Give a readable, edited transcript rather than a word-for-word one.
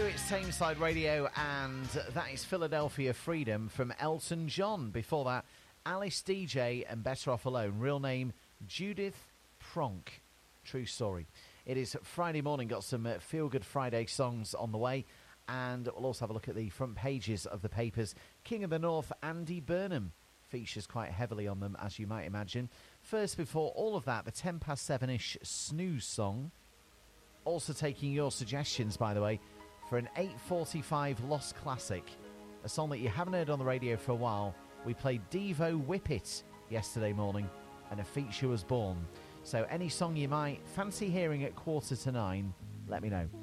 it's Tameside Radio, and that is Philadelphia Freedom from Elton John. Before that, Alice DJ and Better Off Alone. Real name, Judith Pronk. True story. It is Friday morning, got some feel-good Friday songs on the way, and we'll also have a look at the front pages of the papers. King of the North, Andy Burnham, features quite heavily on them, as you might imagine. First, before all of that, the 10 past 7-ish snooze song. Also taking your suggestions, by the way, for an 8:45 Lost Classic, a song that you haven't heard on the radio for a while. We played Devo Whip It yesterday morning, and a feature was born. So any song you might fancy hearing at 8:45, let me know.